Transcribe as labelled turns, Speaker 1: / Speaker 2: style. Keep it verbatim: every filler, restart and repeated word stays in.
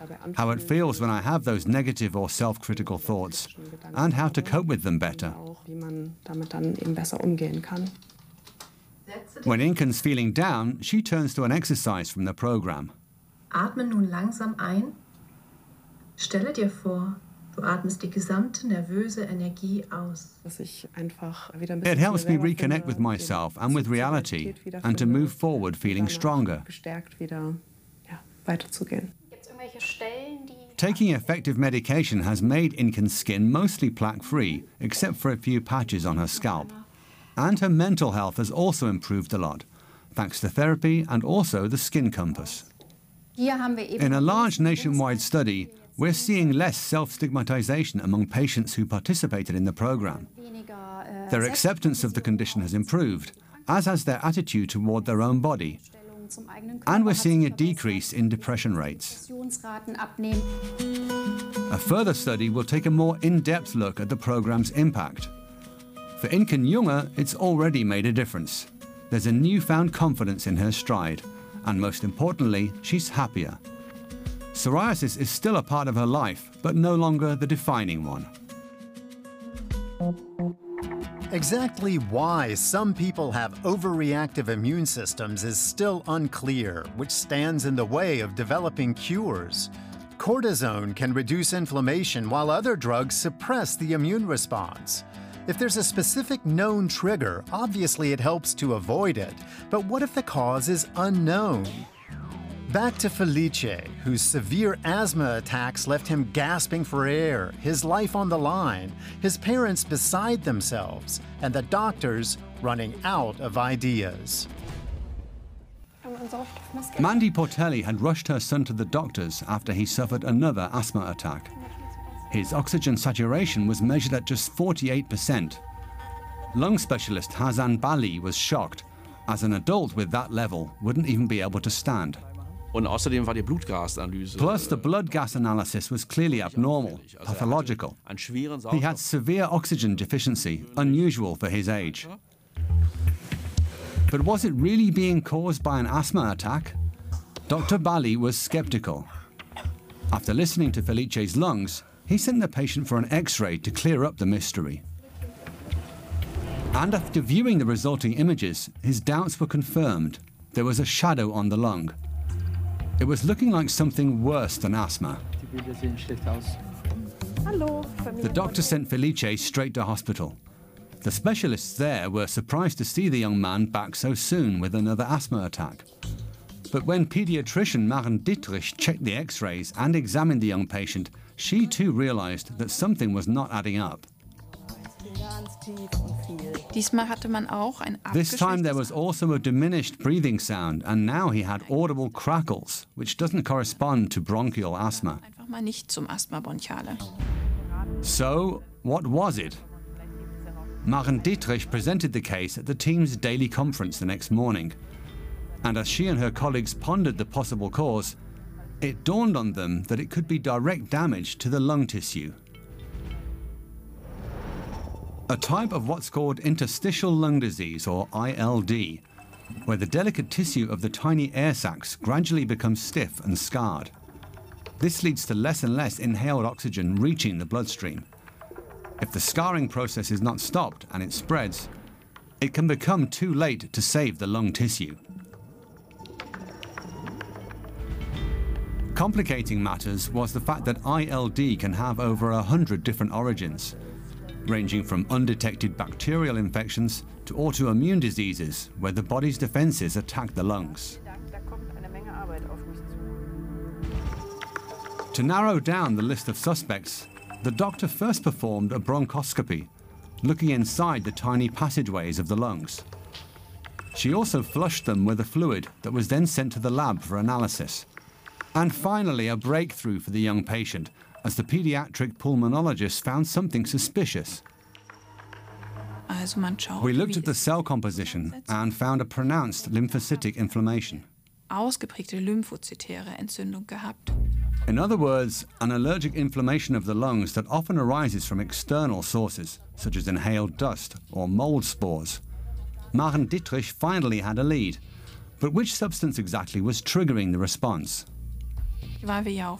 Speaker 1: how it feels when I have those negative or self-critical thoughts, and how to cope with them better. When Inken's feeling down, she turns to an exercise from the program.
Speaker 2: Atme nun langsam ein. Stelle dir vor, du atmest die gesamte nervöse Energie aus.
Speaker 1: It helps me reconnect with myself and with reality, and to move forward feeling stronger. Taking effective medication has made Inken's skin mostly plaque-free, except for a few patches on her scalp. And her mental health has also improved a lot, thanks to therapy and also the Skin Compass. In a large nationwide study, we're seeing less self-stigmatization among patients who participated in the program. Their acceptance of the condition has improved, as has their attitude toward their own body. And we're seeing a decrease in depression rates. A further study will take a more in-depth look at the program's impact. For Inken Junge, it's already made a difference. There's a newfound confidence in her stride, and most importantly, she's happier. Psoriasis is still a part of her life, but no longer the defining one.
Speaker 3: Exactly why some people have overreactive immune systems is still unclear, which stands in the way of developing cures. Cortisone can reduce inflammation while other drugs suppress the immune response. If there's a specific known trigger, obviously it helps to avoid it. But what if the cause is unknown? Back to Felice, whose severe asthma attacks left him gasping for air, his life on the line, his parents beside themselves, and the doctors running out of ideas.
Speaker 1: Mandy Portelli had rushed her son to the doctors after he suffered another asthma attack. His oxygen saturation was measured at just forty-eight percent. Lung specialist Hasan Bali was shocked, as an adult with that level wouldn't even be able to stand. Plus, the blood gas analysis was clearly abnormal, pathological. He had severe oxygen deficiency, unusual for his age. But was it really being caused by an asthma attack? Doctor Bali was skeptical. After listening to Felice's lungs, he sent the patient for an X-ray to clear up the mystery. And after viewing the resulting images, his doubts were confirmed. There was a shadow on the lung. It was looking like something worse than asthma. The doctor sent Felice straight to hospital. The specialists there were surprised to see the young man back so soon with another asthma attack. But when pediatrician Maren Dittrich checked the X-rays and examined the young patient, she too realized that something was not adding up. This time there was also a diminished breathing sound, and now he had audible crackles, which doesn't correspond to bronchial asthma. So, what was it? Maren Dittrich presented the case at the team's daily conference the next morning. And as she and her colleagues pondered the possible cause, it dawned on them that it could be direct damage to the lung tissue. A type of what's called interstitial lung disease, or I L D, where the delicate tissue of the tiny air sacs gradually becomes stiff and scarred. This leads to less and less inhaled oxygen reaching the bloodstream. If the scarring process is not stopped and it spreads, it can become too late to save the lung tissue. Complicating matters was the fact that I L D can have over a hundred different origins, ranging from undetected bacterial infections to autoimmune diseases where the body's defenses attack the lungs. To narrow down the list of suspects, the doctor first performed a bronchoscopy, looking inside the tiny passageways of the lungs. She also flushed them with a fluid that was then sent to the lab for analysis. And finally, a breakthrough for the young patient, as the pediatric pulmonologist found something suspicious. We looked at the cell composition and found a pronounced lymphocytic inflammation. In other words, an allergic inflammation of the lungs that often arises from external sources, such as inhaled dust or mold spores. Maren Dittrich finally had a lead, but which substance exactly was triggering the response?